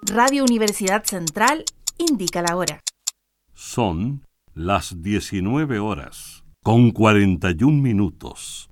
Radio Universidad Central indica la hora. Son las 19 horas, con 41 minutos.